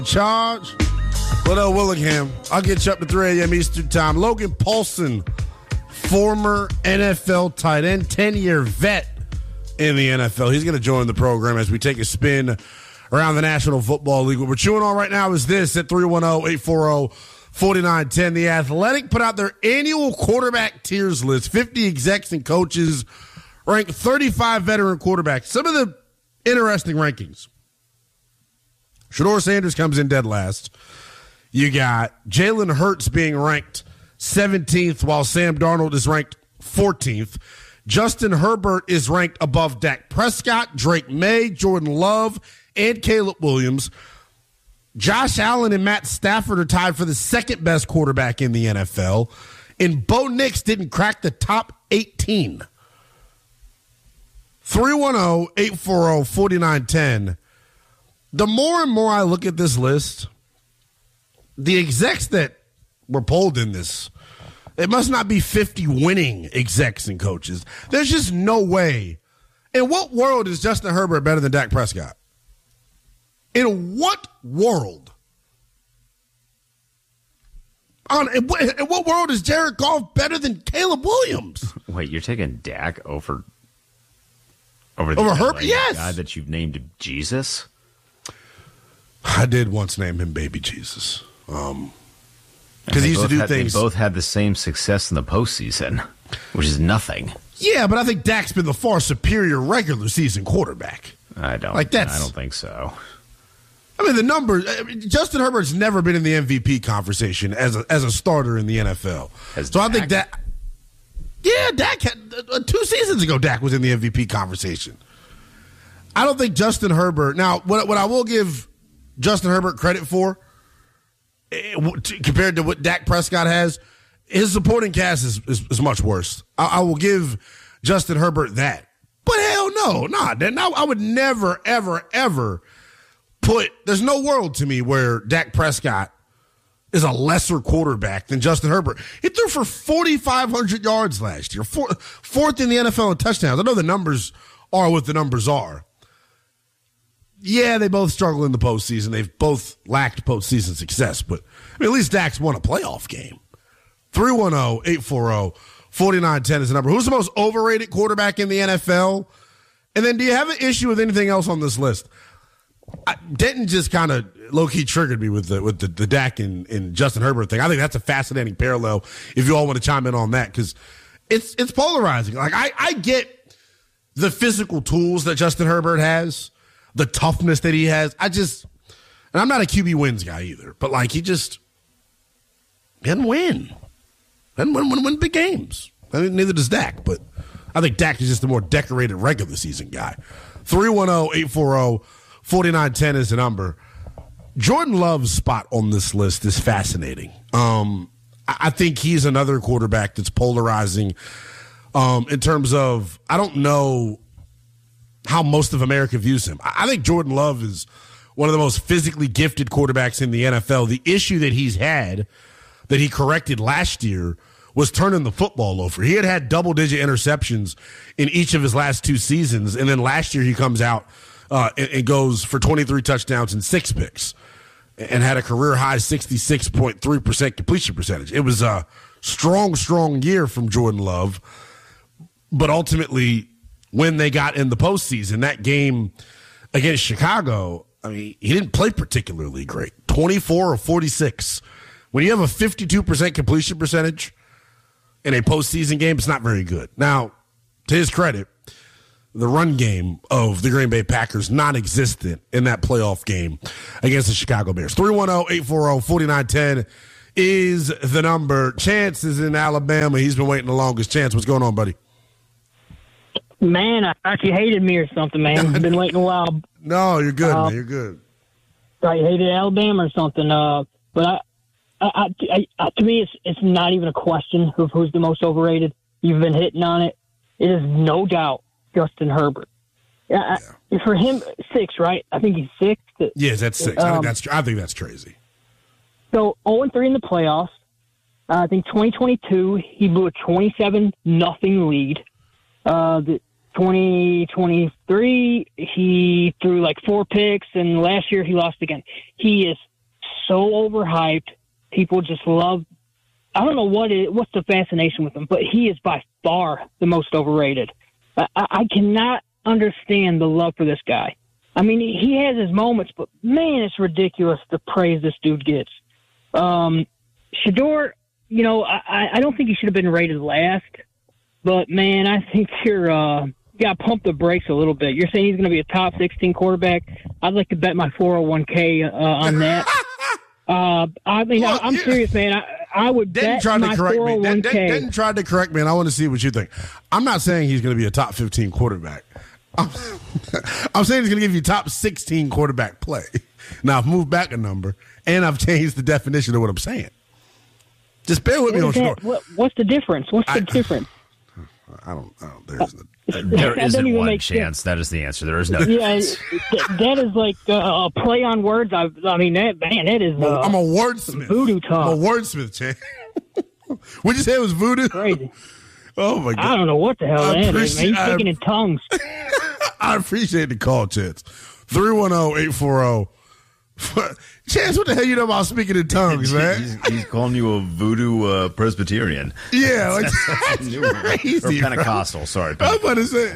Charge. What up, Willingham? I'll get you up to 3 a.m. Eastern Time. Logan Paulson, former NFL tight end, 10-year vet in the NFL. He's going to join the program as we take a spin around the National Football League. What we're chewing on right now is this at 310-840-4910. The Athletic put out their annual quarterback tiers list. 50 execs and coaches ranked 35 veteran quarterbacks. Some of the interesting rankings. Shedeur Sanders comes in dead last. You got Jalen Hurts being ranked 17th, while Sam Darnold is ranked 14th. Justin Herbert is ranked above Dak Prescott, Drake May, Jordan Love, and Caleb Williams. Josh Allen and Matt Stafford are tied for the second best quarterback in the NFL. And Bo Nix didn't crack the top 18. 310-840-4910. The more and more I look at this list, the execs that were polled in this, it must not be 50 winning execs and coaches. There's just no way. In what world is Justin Herbert better than Dak Prescott? In what world? In what world is Jared Goff better than Caleb Williams? Wait, you're taking Dak over Herbert? Yes. Guy that you've named Jesus? I did once name him Baby Jesus. Because he used to do things. They both had the same success in the postseason, which is nothing. Yeah, but I think Dak's been the far superior regular season quarterback. I don't think so. I mean, the numbers. Justin Herbert's never been in the MVP conversation as a starter in the NFL. I think that. Yeah, Dak had 2 seasons ago. Dak was in the MVP conversation. I don't think Justin Herbert. Now, what I will give Justin Herbert credit for, compared to what Dak Prescott has, his supporting cast is much worse. I will give Justin Herbert that. But hell no, I would never, ever, ever put. There's no world to me where Dak Prescott is a lesser quarterback than Justin Herbert. He threw for 4,500 yards last year, fourth in the NFL in touchdowns. I know the numbers are what the numbers are. Yeah, they both struggle in the postseason. They've both lacked postseason success, but I mean, at least Dak's won a playoff game. 310-840-4910 is the number. Who's the most overrated quarterback in the NFL? And then do you have an issue with anything else on this list? Denton just kind of low-key triggered me with the Dak and Justin Herbert thing. I think that's a fascinating parallel if you all want to chime in on that, because it's polarizing. Like, I get the physical tools that Justin Herbert has, the toughness that he has. And I'm not a QB wins guy either, but like he didn't win. Didn't win big games. I mean, neither does Dak, but I think Dak is just a more decorated regular season guy. 310-840-4910 is the number. Jordan Love's spot on this list is fascinating. I think he's another quarterback that's polarizing in terms of, I don't know how most of America views him. I think Jordan Love is one of the most physically gifted quarterbacks in the NFL. The issue that he's had that he corrected last year was turning the football over. He had double-digit interceptions in each of his last 2 seasons, and then last year he comes out and goes for 23 touchdowns and 6 picks and had a career-high 66.3% completion percentage. It was a strong, strong year from Jordan Love, but ultimately when they got in the postseason, that game against Chicago, I mean, he didn't play particularly great. 24 of 46. When you have a 52% completion percentage in a postseason game, it's not very good. Now, to his credit, the run game of the Green Bay Packers non-existent in that playoff game against the Chicago Bears. 310-840-4910 is the number. Chance is in Alabama. He's been waiting the longest. Chance, what's going on, buddy? Man, I thought you hated me or something, man. I've been waiting a while. No, you're good, man. You're good. I hated Alabama or something. But to me, it's not even a question of who's the most overrated. You've been hitting on it. It is no doubt Justin Herbert. For him, 6, right? I think he's 6. Yes, that's 6. I think that's crazy. So 0-3 in the playoffs. I think 2022 he blew a 27-0 lead. The 2023 he threw like 4 picks, and last year he lost again. He is so overhyped. People just love. I don't know what's the fascination with him, but he is by far the most overrated. I cannot understand the love for this guy. I mean, he has his moments, but man, it's ridiculous the praise this dude gets. Shedeur, you know, I don't think he should have been rated last, but man, I think you got to pump the brakes a little bit. You're saying he's going to be a top 16 quarterback. I'd like to bet my 401k on that. I mean, I'm serious, man. I would bet my 401k. Denton tried to correct me, and I want to see what you think. I'm not saying he's going to be a top 15 quarterback. I'm saying he's going to give you top 16 quarterback play. Now, I've moved back a number, and I've changed the definition of what I'm saying. Just bear with me on Shedeur. What's the difference? What's the difference? I don't. There isn't one chance. Sense. That is the answer. There is no chance. That is like a play on words. I mean, that is. I'm a wordsmith. Voodoo talk. I'm a wordsmith, Chan. What'd you say it was voodoo? Crazy. Oh, my God. I don't know what the hell that is, man. He's speaking in tongues. I appreciate the call, Chance. 310-840. Chance, what the hell you know about speaking in tongues, man? He's calling you a voodoo Presbyterian. Yeah, like that's crazy. Or Pentecostal, sorry. I'm about to say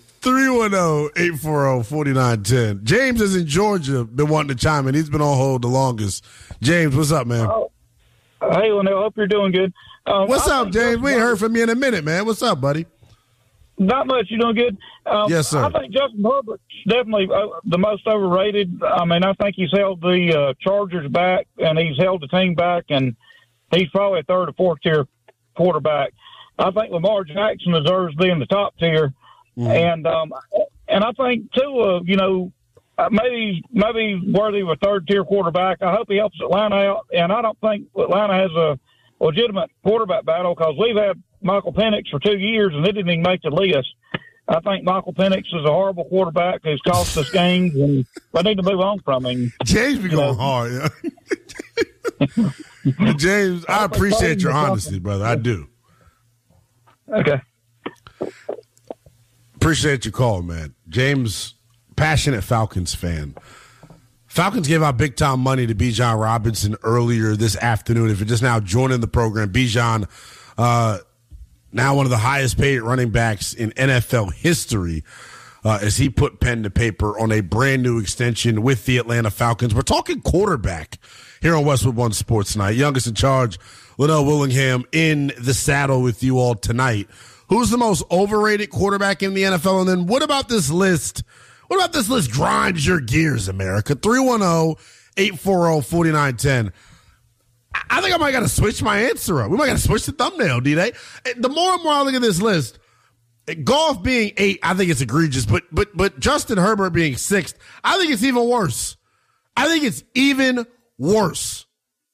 310-840-4910. James is in Georgia, been wanting to chime in. He's been on hold the longest. James, what's up, man? Hey, Linnell, hope you're doing good. What's up, James? We ain't heard from you in a minute, man. What's up, buddy? Not much. You doing good? Yes, sir. I think Justin Herbert's definitely the most overrated. I mean, I think he's held the Chargers back, and he's held the team back, and he's probably a third or fourth tier quarterback. I think Lamar Jackson deserves to be in the top tier, and I think too, you know, maybe worthy of a third tier quarterback. I hope he helps Atlanta out, and I don't think Atlanta has a legitimate quarterback battle because we've had Michael Penix for 2 years and they didn't even make the list. I think Michael Penix is a horrible quarterback who's cost us games, and we need to move on from him. James be going hard. Yeah. James, I appreciate your honesty, brother. I do. Okay. Appreciate your call, man. James, passionate Falcons fan. Falcons gave out big-time money to Bijan Robinson earlier this afternoon. If you're just now joining the program, Bijan, now one of the highest-paid running backs in NFL history, as he put pen to paper on a brand-new extension with the Atlanta Falcons. We're talking quarterback here on Westwood One Sports Night. Youngest in charge, Linnell Willingham, in the saddle with you all tonight. Who's the most overrated quarterback in the NFL? And then what about this list? What about this list grinds your gears, America? 310-840-4910. I think I might got to switch my answer up. We might got to switch the thumbnail, D-Day. The more and more I look at this list, Goff being 8, I think it's egregious. But Justin Herbert being 6th, I think it's even worse. I think it's even worse.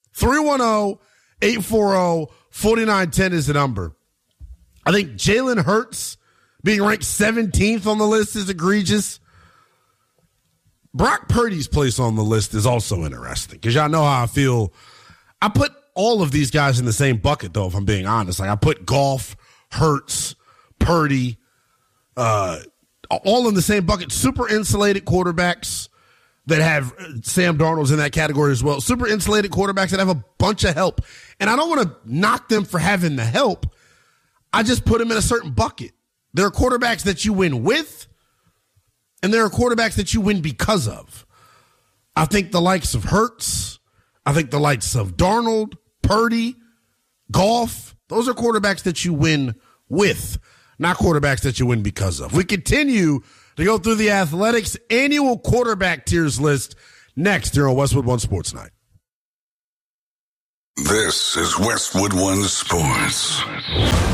310-840-4910 is the number. I think Jalen Hurts being ranked 17th on the list is egregious. Brock Purdy's place on the list is also interesting because y'all know how I feel. I put all of these guys in the same bucket, though, if I'm being honest. Like I put Goff, Hurts, Purdy, all in the same bucket. Super insulated quarterbacks that have Sam Darnold's in that category as well. Super insulated quarterbacks that have a bunch of help. And I don't want to knock them for having the help. I just put them in a certain bucket. There are quarterbacks that you win with, and there are quarterbacks that you win because of. I think the likes of Hurts, I think the likes of Darnold, Purdy, Goff, those are quarterbacks that you win with, not quarterbacks that you win because of. We continue to go through the Athletics annual quarterback tiers list next here on Westwood One Sports Night. This is Westwood One Sports.